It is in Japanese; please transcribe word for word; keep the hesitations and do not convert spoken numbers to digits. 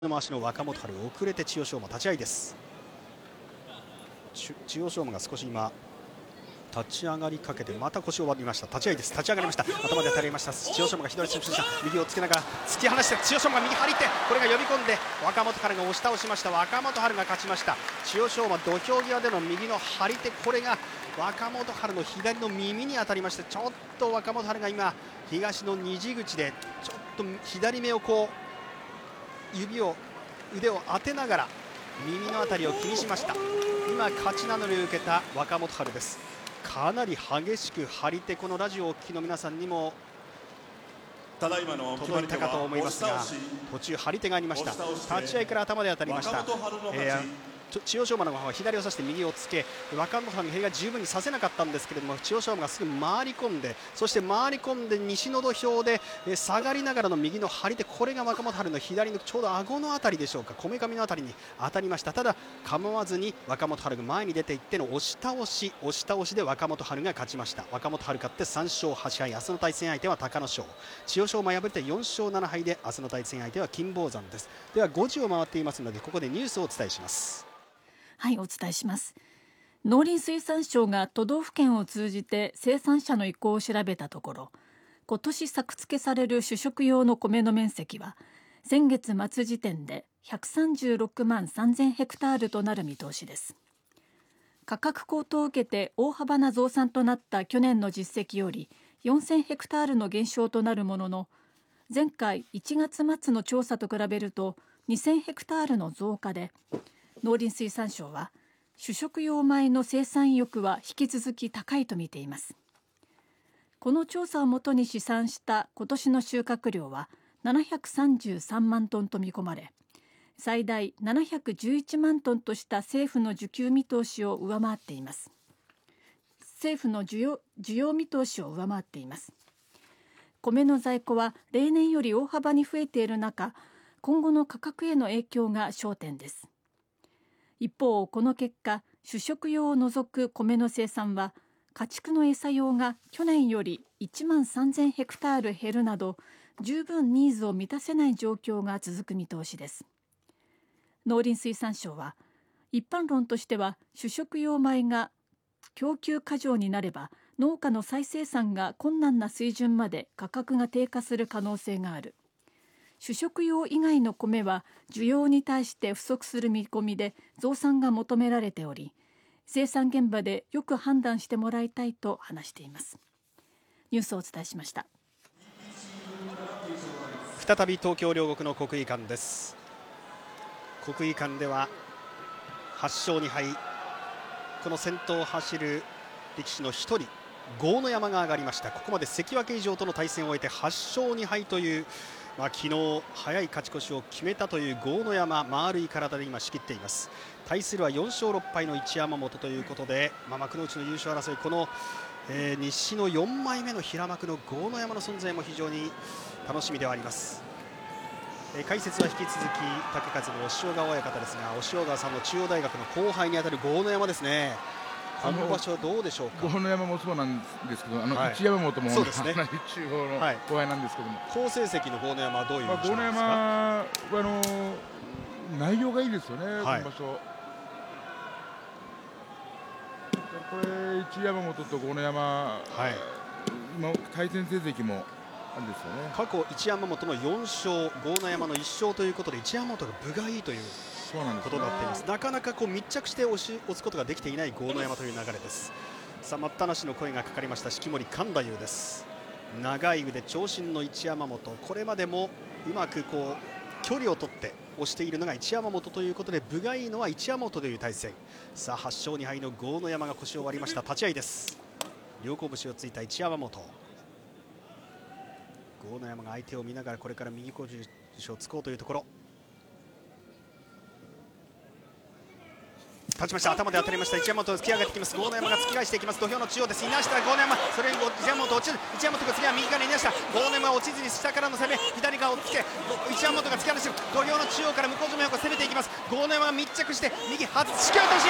回しの若元春、遅れて千代翔馬立ち合いです。千代翔馬が少し今立ち上がりかけてまた腰を割りました。立ち合いです。立ち上がりました。頭で当たりました。千代翔馬が左にした右をつけながら突き放して千代翔馬が右張り手、これが呼び込んで若元春が押し倒しました。若元春が勝ちました。千代翔馬土俵際での右の張り手、これが若元春の左の耳に当たりまして、ちょっと若元春が今東の虹口でちょっと左目をこう指を腕を当てながら耳のあたりを気にしました。今勝ち名乗りを受けた若元春です。かなり激しく張り手、このラジオをお聞きの皆さんにも届いたかと思いますが、途中張り手がありました。立ち合いから頭で当たりました。えー千代翔馬の方は左を差して右をつけ、若元春の左が十分に差せなかったんですけれども、千代翔馬がすぐ回り込んで、そして回り込んで西の土俵で下がりながらの右の張り手、これが若元春の左のちょうど顎のあたりでしょうか、こめかみのあたりに当たりました。ただ構わずに若元春が前に出ていっての押し倒し押し倒しで若元春が勝ちました。若元春勝ってさん勝はち敗、明日の対戦相手は隆の勝。千代翔馬敗れてよん勝なな敗で明日の対戦相手は金峰山です。ではごじを回っていますので、ここでニュースをお伝えします。 はい、お伝えします。農林水産省が都道府県を通じて生産者の意向を調べたところ、今年作付けされる主食用の米の面積は先月末時点でひゃくさんじゅうろくまんさんぜんヘクタールとなる見通しです。価格高騰を受けて大幅な増産となった去年の実績よりよんせんヘクタールの減少となるものの、前回いちがつ末の調査と比べるとにせんヘクタールの増加で、農林水産省は主食用米の生産意欲は引き続き高いと見ています。この調査をもとに試算した今年の収穫量はななひゃくさんじゅうさんまんトンと見込まれ、最大ななひゃくじゅういちまんトンとした政府の需給見通しを上回っています。政府の需要、需要見通しを上回っています。米の在庫は例年より大幅に増えている中、今後の価格への影響が焦点です。一方、この結果、主食用を除く米の生産は家畜の餌用が去年よりいちまんさんぜんヘクタール減るなど、十分ニーズを満たせない状況が続く見通しです。農林水産省は、一般論としては主食用米が供給過剰になれば農家の再生産が困難な水準まで価格が低下する可能性がある。主食用以外の米は需要に対して不足する見込みで増産が求められており、生産現場でよく判断してもらいたいと話しています。ニュースをお伝えしました。 再び東京両国の国技館です。国技館でははち勝に敗、この先頭を走る力士のひとり豪ノ山が上がりました。ここまで関脇以上との対戦を終えてはち勝に敗という、まあ、昨日早い勝ち越しを決めたという豪ノ山、丸い体で今仕切っています。対するはよん勝ろっ敗の一山本ということで、まあ、幕内の優勝争い、この、えー、西のよん枚目の平幕の豪ノ山の存在も非常に楽しみではあります。えー、解説は引き続き竹風の押尾川親方ですが、押尾川さんの中央大学の後輩にあたる豪ノ山ですね。今場所はどうでしょうか。 豪ノ山もそうなんですけど、あの、はい、一山本もそうですね、 中央の後輩なんですけども、 はい、好成績の豪ノ山はどういう印象ですか。 まあ、豪ノ山はあの内容がいいですよね、はい、今場所。これ一山本と豪ノ山、はい、今対戦成績もあるんですよね。 過去一山本のよん勝、豪ノ山のいち勝ということで、一山本が分がいいということになっています。なかなかこう密着して押し押すことができていない豪ノ山という流れです。さあ、待ったなしの声がかかりました式守勘太夫です。長い腕長身の一山本、これまでもうまくこう距離を取って押しているのが一山本ということで、分がいいのは一山本という対戦。さあ、はち勝に敗の豪ノ山が腰を割りました。立ち合いです。両拳をついた一山本、豪ノ山が相手を見ながらこれから右拳をつこうというところ。立ちました。頭で当たりました。一山本突き上げてきます。豪ノ山が突き返していきます。土俵の中央です。いなしたら豪ノ山、それに一山本落ちる。一山本が次は右からいなした。豪ノ山は落ちずに下からの攻め、左側をつけ、一山本が突き放して土俵の中央から向正面方向攻めていきます。豪ノ山が密着して右初突き落とし、